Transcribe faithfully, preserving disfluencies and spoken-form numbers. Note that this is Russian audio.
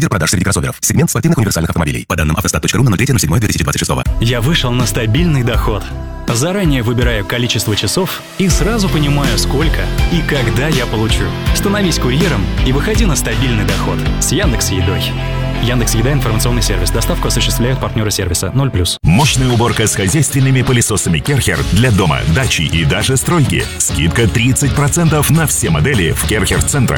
Лидер продаж среди кроссоверов. Сегмент спортивных универсальных автомобилей. По данным автостат точка ру на ноль три ноль семь две тысячи двадцать шесть. Я вышел на стабильный доход. Заранее выбираю количество часов и сразу понимаю, сколько и когда я получу. Становись курьером и выходи на стабильный доход с Яндекс.Едой. Яндекс.Еда — информационный сервис. Доставку осуществляют партнеры сервиса ноль плюс. Мощная уборка с хозяйственными пылесосами Керхер для дома, дачи и даже стройки. Скидка тридцать процентов на все модели в Керхер-центрах.